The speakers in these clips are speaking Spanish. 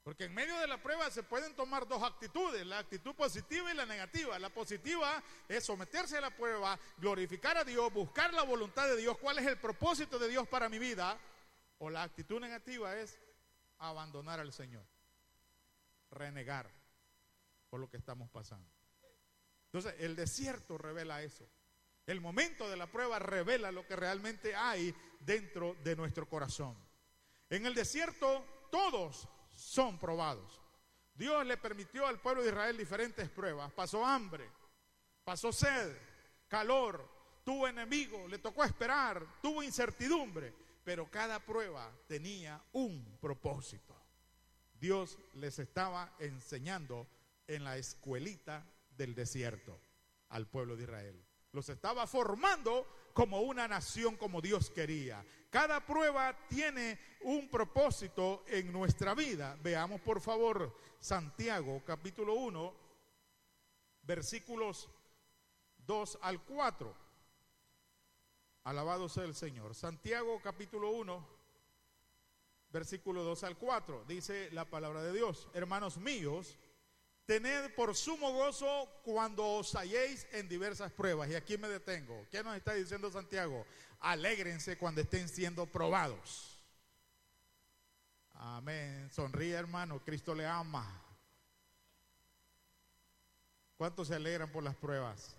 Porque en medio de la prueba se pueden tomar dos actitudes, la actitud positiva y la negativa. La positiva es someterse a la prueba, glorificar a Dios, buscar la voluntad de Dios, cuál es el propósito de Dios para mi vida. O la actitud negativa es abandonar al Señor, renegar por lo que estamos pasando. Entonces el desierto revela eso. El momento de la prueba revela lo que realmente hay dentro de nuestro corazón. En el desierto todos son probados. Dios le permitió al pueblo de Israel diferentes pruebas. Pasó hambre, pasó sed, calor, tuvo enemigos, le tocó esperar, tuvo incertidumbre, pero cada prueba tenía un propósito. Dios les estaba enseñando en la escuelita del desierto al pueblo de Israel. Los estaba formando como una nación como Dios quería. Cada prueba tiene un propósito en nuestra vida. Veamos por favor Santiago capítulo 1, versículos 2 al 4. Alabado sea el Señor. Santiago capítulo 1, versículo 2 al 4. Dice la palabra de Dios: hermanos míos, tened por sumo gozo cuando os halléis en diversas pruebas. Y aquí me detengo. ¿Qué nos está diciendo Santiago? Alégrense cuando estén siendo probados. Amén. Sonríe, hermano, Cristo le ama. ¿Cuántos se alegran por las pruebas?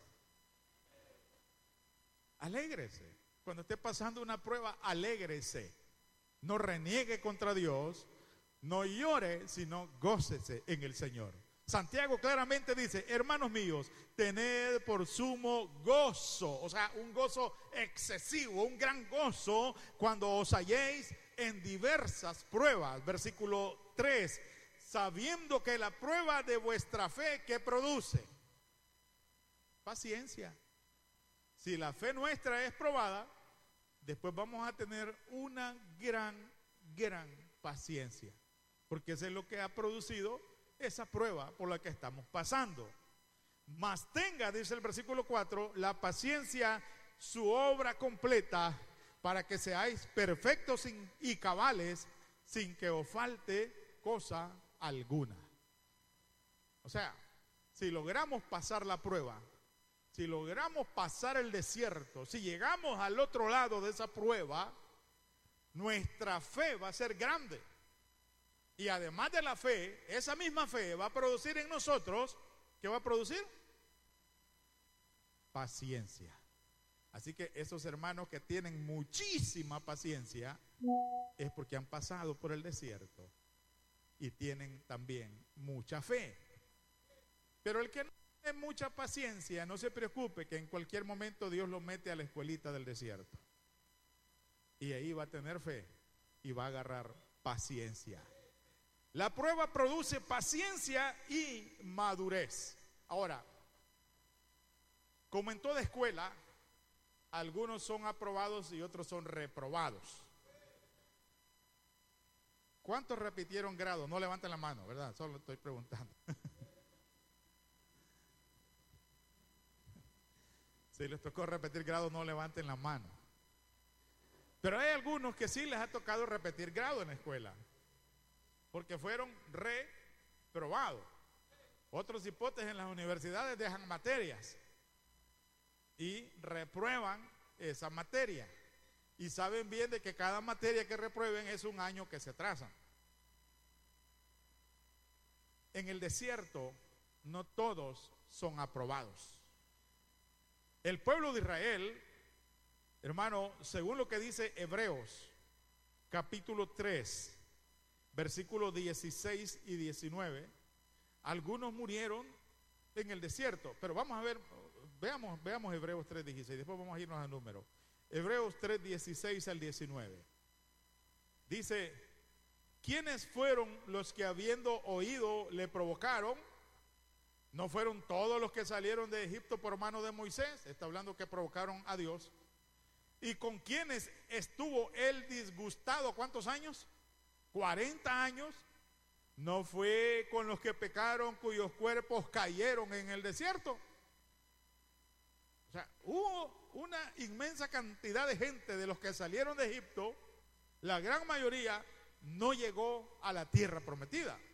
Alégrese. Cuando esté pasando una prueba, alégrese. No reniegue contra Dios, no llore, sino gócese en el Señor. Santiago claramente dice: hermanos míos, tened por sumo gozo, o sea, un gozo excesivo, un gran gozo cuando os halléis en diversas pruebas. Versículo 3, sabiendo que la prueba de vuestra fe, ¿qué produce? Paciencia. Si la fe nuestra es probada, después vamos a tener una gran paciencia, porque eso es lo que ha producido esa prueba por la que estamos pasando. Mas tenga, dice el versículo 4, la paciencia su obra completa, para que seáis perfectos y cabales, sin que os falte cosa alguna. O sea, si logramos pasar la prueba, si logramos pasar el desierto, si llegamos al otro lado de esa prueba, nuestra fe va a ser grande. Y además de la fe, esa misma fe va a producir en nosotros, ¿qué va a producir? Paciencia. Así que esos hermanos que tienen muchísima paciencia es porque han pasado por el desierto y tienen también mucha fe. Pero el que no tiene mucha paciencia, no se preocupe, que en cualquier momento Dios lo mete a la escuelita del desierto. Y ahí va a tener fe y va a agarrar paciencia. La prueba produce paciencia y madurez. Ahora, como en toda escuela, algunos son aprobados y otros son reprobados. ¿Cuántos repitieron grado? No levanten la mano, ¿verdad? Solo estoy preguntando. Si les tocó repetir grado, no levanten la mano. Pero hay algunos que sí les ha tocado repetir grado en la escuela, porque fueron reprobados. Otros hipotes en las universidades dejan materias y reprueban esa materia. Y saben bien de que cada materia que reprueben es un año que se atrasan. En el desierto no todos son aprobados. El pueblo de Israel, hermano, según lo que dice Hebreos, capítulo 3, versículos 16 y 19, algunos murieron en el desierto. Pero vamos a ver, veamos Hebreos 3:16, después vamos a irnos al número. Hebreos 3:16 al 19. Dice: ¿quiénes fueron los que habiendo oído le provocaron? ¿No fueron todos los que salieron de Egipto por mano de Moisés? Está hablando que provocaron a Dios. ¿Y con quiénes estuvo él disgustado? ¿Cuántos años? 40 años. ¿No fue con los que pecaron, cuyos cuerpos cayeron en el desierto? O sea, hubo una inmensa cantidad de gente de los que salieron de Egipto. La gran mayoría no llegó a la tierra prometida.